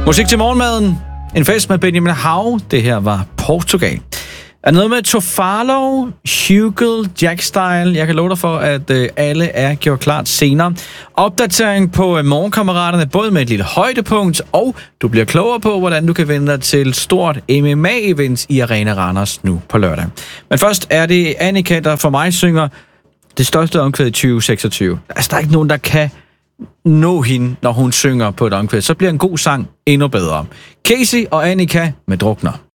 Musik til morgenmaden. En fest med Benjamin Hav. Det her var Portugal. Er noget med Tofalo, Hugel, Jack Style. Jeg kan love dig for, at alle er gjort klart senere. Opdatering på morgenkammeraterne, både med et lille højdepunkt, og du bliver klogere på, hvordan du kan vende dig til stort MMA-event i Arena Randers nu på lørdag. Men først er det Annika, der for mig synger det største omkvæd i 2026. Altså, der er ikke nogen, der kan nå hende, når hun synger på et omkvæd. Så bliver en god sang endnu bedre. Casey og Annika med Drukner.